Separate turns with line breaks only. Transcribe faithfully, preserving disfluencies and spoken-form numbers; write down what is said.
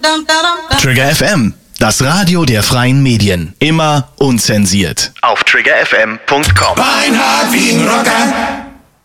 Trigger F M, das Radio der freien Medien. Immer unzensiert. Auf trigger f m punkt com.
Beinhard wie ein Rocker.